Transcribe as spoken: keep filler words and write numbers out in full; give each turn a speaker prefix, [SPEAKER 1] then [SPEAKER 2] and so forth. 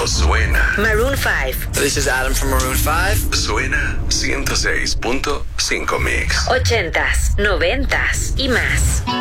[SPEAKER 1] No suena.
[SPEAKER 2] Maroon five.
[SPEAKER 3] This is Adam from Maroon five.
[SPEAKER 1] Suena ciento seis punto cinco Mix.
[SPEAKER 2] Ochentas, noventas y más.